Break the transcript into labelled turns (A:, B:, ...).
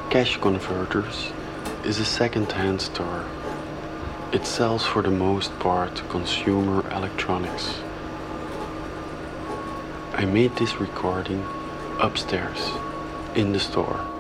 A: Cash Converters is a second-hand store. It sells for the most part consumer electronics. I made this recording upstairs in the store.